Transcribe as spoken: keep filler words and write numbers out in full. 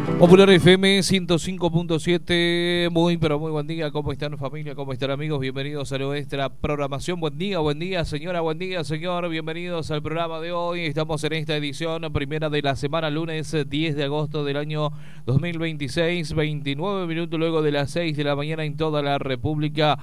Popular F M ciento cinco punto siete, muy pero muy buen día, ¿cómo están familia? ¿Cómo están amigos? Bienvenidos a nuestra programación, buen día, buen día señora, buen día señor, bienvenidos al programa de hoy, estamos en esta edición primera de la semana, lunes diez de agosto del año dos mil veintiséis, veintinueve minutos luego de las seis de la mañana en toda la República